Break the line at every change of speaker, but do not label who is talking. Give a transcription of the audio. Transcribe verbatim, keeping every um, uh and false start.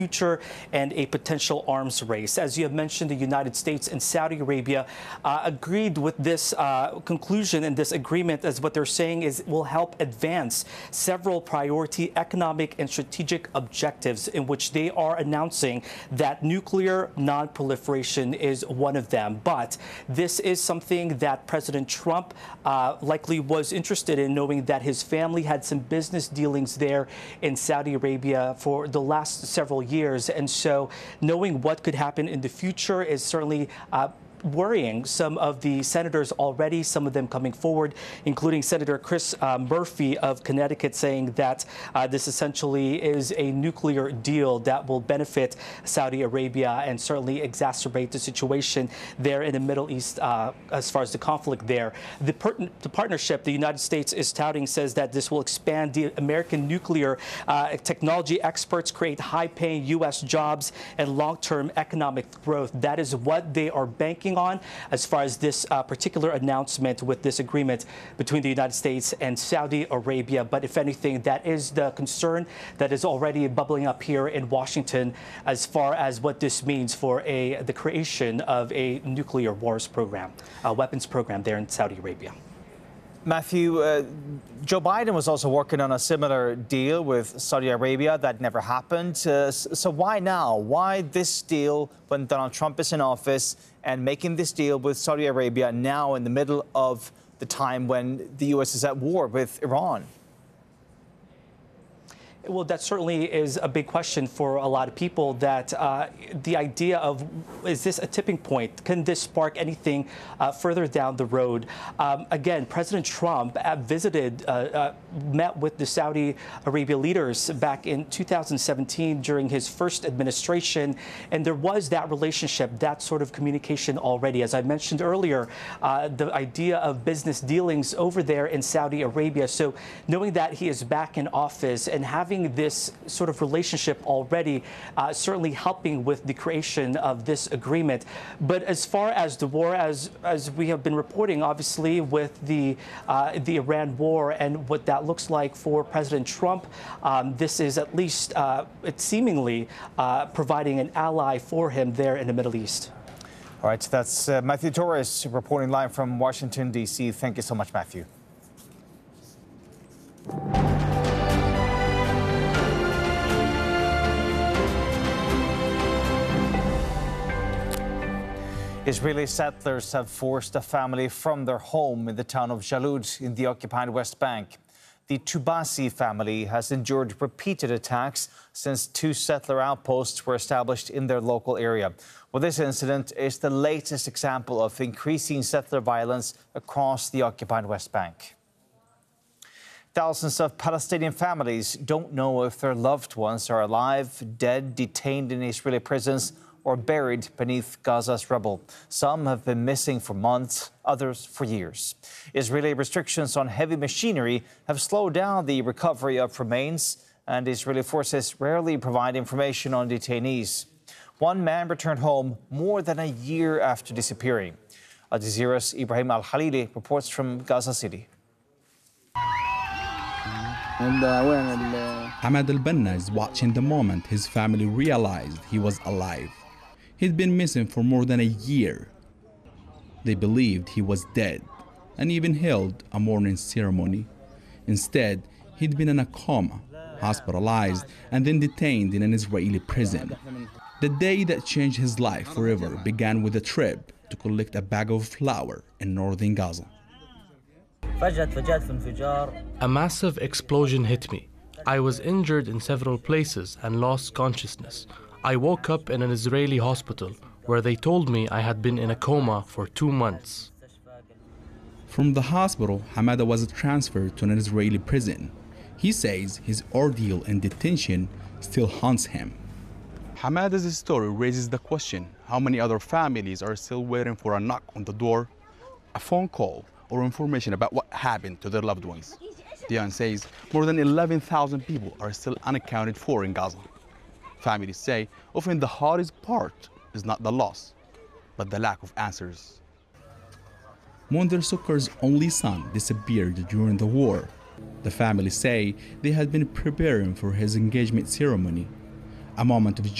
future and a potential arms race. As you have mentioned, the United States and Saudi Arabia uh, agreed with this uh, conclusion and this agreement, as what they're saying is it will help advance several priority economic and strategic objectives, in which they are announcing that nuclear non-proliferation is one of them. But this is something that President Trump uh, likely was interested in, knowing that his family had some business dealings there in Saudi Arabia for the last several years. years. And so knowing what could happen in the future is certainly uh, worrying some of the senators already, some of them coming forward, including Senator Chris uh, Murphy of Connecticut, saying that uh, this essentially is a nuclear deal that will benefit Saudi Arabia and certainly exacerbate the situation there in the Middle East uh, as far as the conflict there. The, per the partnership the United States is touting says that this will expand the American nuclear uh, technology experts, create high-paying U S jobs and long-term economic growth. That is what they are banking on as far as this uh, particular announcement with this agreement between the United States and Saudi Arabia. But if anything, that is the concern that is already bubbling up here in Washington as far as what this means for a the creation of a nuclear wars program, a weapons program there in Saudi Arabia.
Matthew, uh, Joe Biden was also working on a similar deal with Saudi Arabia. That never happened. Uh, so why now? Why this deal when Donald Trump is in office and making this deal with Saudi Arabia now in the middle of the time when the U S is at war with Iran?
Well, that certainly is a big question for a lot of people, that uh, the idea of, is this a tipping point? Can this spark anything uh, further down the road? Um, again, President Trump uh, visited, uh, uh, met with the Saudi Arabia leaders back in two thousand seventeen during his first administration, and there was that relationship, that sort of communication already. As I mentioned earlier, uh, the idea of business dealings over there in Saudi Arabia. So knowing that he is back in office and having this sort of relationship already, uh, certainly helping with the creation of this agreement. But as far as the war, as as we have been reporting, obviously with the uh, the Iran war and what that looks like for President Trump, um, this is at least uh, it's seemingly uh, providing an ally for him there in the Middle East.
All right, that's uh, Matthew Torres reporting live from Washington, D C Thank you so much, Matthew. Israeli settlers have forced a family from their home in the town of Jalud in the occupied West Bank. The Tubasi family has endured repeated attacks since two settler outposts were established in their local area. Well, this incident is the latest example of increasing settler violence across the occupied West Bank. Thousands of Palestinian families don't know if their loved ones are alive, dead, detained in Israeli prisons, or buried beneath Gaza's rubble. Some have been missing for months, others for years. Israeli restrictions on heavy machinery have slowed down the recovery of remains, and Israeli forces rarely provide information on detainees. One man returned home more than a year after disappearing. Al Jazeera's Ibrahim Al-Khalili reports from Gaza City.
Ahmed Al-Banna is watching the moment his family realized he was alive. He'd been missing for more than a year. They believed he was dead and even held a mourning ceremony. Instead, he'd been in a coma, hospitalized, and then detained in an Israeli prison. The day that changed his life forever began with a trip to collect a bag of flour in northern Gaza.
A massive explosion hit me. I was injured in several places and lost consciousness. I woke up in an Israeli hospital where they told me I had been in a coma for two months.
From the hospital, Hamada was transferred to an Israeli prison. He says his ordeal in detention still haunts him. Hamada's story raises the question, how many other families are still waiting for a knock on the door, a phone call, or information about what happened to their loved ones? Dion says more than eleven thousand people are still unaccounted for in Gaza. Families say often the hardest part is not the loss, but the lack of answers. Monder Sukkar's only son disappeared during the war. The family say they had been preparing for his engagement ceremony. a moment of